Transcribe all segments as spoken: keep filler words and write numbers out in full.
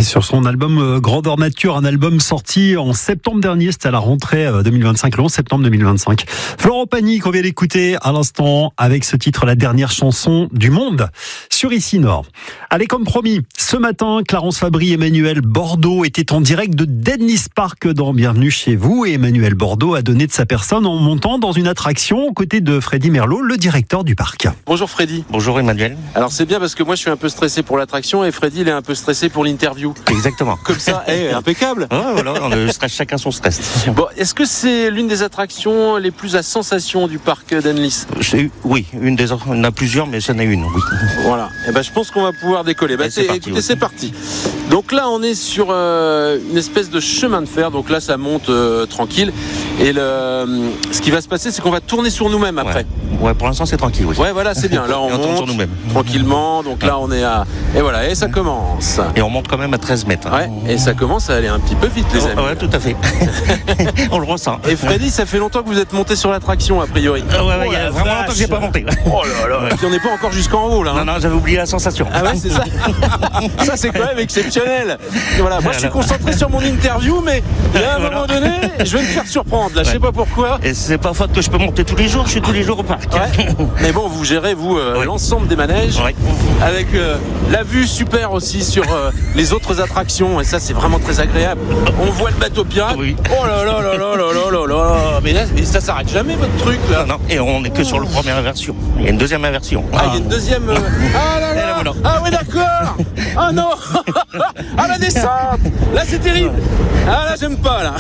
sur son album euh, Grandeur Nature, un album sorti en septembre dernier, c'était à la rentrée euh, deux mille vingt-cinq, le onze septembre deux mille vingt-cinq. Florent Pagny, qu'on vient d'écouter à l'instant avec ce titre, la dernière chanson du monde sur Ici Nord. Allez, comme promis, ce matin, Clarence Fabry et Emmanuel Bordeaux étaient en direct de Dennis Park dans Bienvenue chez vous, et Emmanuel Bordeaux a donné de sa personne en montant dans une attraction aux côtés de Freddy Merlot, le directeur du parc. Bonjour Freddy. Bonjour Emmanuel. Alors c'est bien parce que moi je suis un peu stressé pour l'attraction et Freddy il est un peu stressé pour l'interview. Exactement. Comme ça, hey, impeccable. Ouais, voilà, on le stress, chacun son stress. Bon, est-ce que c'est l'une des attractions les plus à sensation du parc d'Annelis ? C'est, oui, une des, on en a plusieurs, mais ça en est une, oui. Voilà. Et ben je pense qu'on va pouvoir décoller. Bah, c'est c'est, parti, écoutez, oui. c'est parti. Donc là, on est sur euh, une espèce de chemin de fer. Donc là, ça monte euh, tranquille. Et le, ce qui va se passer, c'est qu'on va tourner sur nous-mêmes après. Ouais, ouais pour l'instant, c'est tranquille, oui. Ouais, voilà, c'est bien. Là, on, Et on tourne monte sur nous-mêmes. tranquillement. Donc là, on est à... Et voilà, et ça commence. Et on monte quand même à treize mètres. Ouais, et ça commence à aller un petit peu vite, les amis. Oh, ouais, tout à fait. On le ressent. Et Freddy, ça fait longtemps que vous êtes monté sur l'attraction, a priori. Ah ouais, ouais, Oh il y a la vraiment vache. longtemps que j'ai pas monté. Oh là là. Et puis on n'est pas encore jusqu'en haut, là. Hein. Non, non, j'avais oublié la sensation. Ah ouais, c'est ça. Ça, c'est quand même exceptionnel. Et voilà, moi, je suis concentré sur mon interview, mais il y a un Voilà. moment donné, je vais me faire surprendre. Là, je sais Ouais. pas pourquoi. Et c'est pas faute que je peux monter tous les jours, je suis tous les jours au parc. Ouais. Mais bon, vous gérez, vous, euh, Ouais. l'ensemble des manèges. Ouais. Avec euh, la vue super aussi sur euh, les autres attractions. Et ça, c'est vraiment très agréable. On voit le bateau pirate. Oui. Oh là là là là là là là là. Mais là, mais ça s'arrête jamais, votre truc, là. Non, non, et on n'est que sur la première version. Il y a une deuxième version. Ah, il y a une deuxième. euh, Ah là Et là. là, voilà. Ah oui, d'accord. Ah non. Ah, la descente. Là, c'est terrible. Ah là, j'aime pas, là.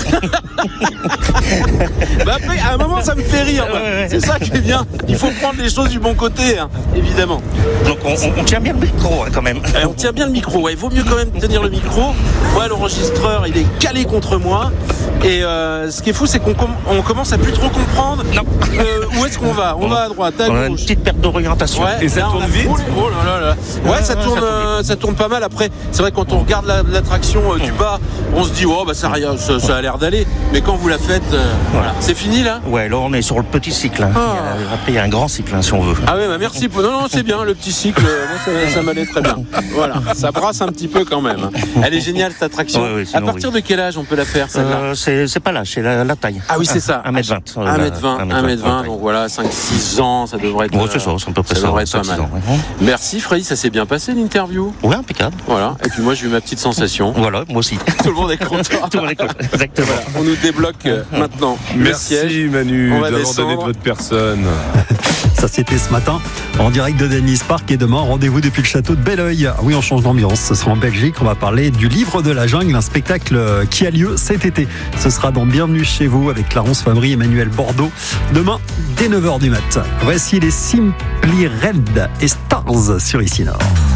Bah après, à un moment, ça me fait rire. Bah. Ouais, ouais. C'est ça qui est bien. Il faut prendre les choses du bon côté, hein, évidemment. Donc on, on- on tient bien le micro hein, quand même. Et on tient bien le micro. Ouais, il vaut mieux quand même tenir le micro. Moi, l'enregistreur, il est calé contre moi. Et euh, ce qui est fou, c'est qu'on com- on commence à plus trop comprendre. Non. Euh, où est-ce qu'on va ? On va à droite, à On a une gauche. petite perte d'orientation. Ouais, Et ça là, on tourne a vite frôlé. Oh là là là. Ouais, Ouais, ça ouais, tourne, ça tourne euh, ça tourne pas mal. Après, c'est vrai quand on regarde la- l'attraction euh, du bas, on se dit oh bah ça, rien- ça, ça a l'air d'aller. Mais quand vous la faites, euh, voilà, c'est fini là. Ouais, là on est sur le petit cycle. Hein. Ah. Il y a- après il y a un grand cycle hein, si on veut. Ah ouais, bah merci. Pour... Non non, c'est bien le petit cycle. euh, Moi, ça, ça m'allait très bien. Voilà, ça brasse un petit peu quand même. hein. Elle est géniale cette attraction. Ouais, ouais, à sinon, partir oui. de quel âge on peut la faire celle-là ? Euh, c'est, c'est pas là, c'est la, la taille. Ah oui, c'est ça. un mètre vingt. un mètre vingt, un mètre vingt, donc voilà, cinq six ans, ça devrait être. Bon, c'est ça, c'est à peu près ça ça. devrait être pas cinq, mal. six ans, ouais. Merci Freddy, ça s'est bien passé l'interview. Ouais, impeccable. Voilà, et puis moi j'ai eu ma petite sensation. Voilà, moi aussi. Tout le monde est content. Tout le monde est content. Exactement. Voilà, on nous débloque euh, maintenant le siège. Merci Manu On va d'avoir donné descendre. de votre personne. Ça c'était ce matin en direct de Dennis Park, et demain rendez-vous depuis le château de Belleuil. Oui, on change d'ambiance, ce sera en Belgique, on va parler du Livre de la Jungle, un spectacle qui a lieu cet été. Ce sera dans Bienvenue chez vous avec Clarence Fabry et Emmanuel Bordeaux demain dès neuf heures du mat. Voici les Simply Red et Stars sur Ici Nord.